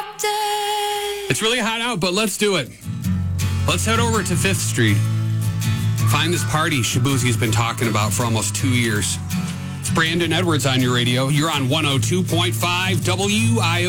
It's really hot out, but let's do it. Let's head over to 5th Street. Find this party Shabuzi's been talking about for almost 2 years. It's Brandon Edwards on your radio. You're on 102.5 WIO.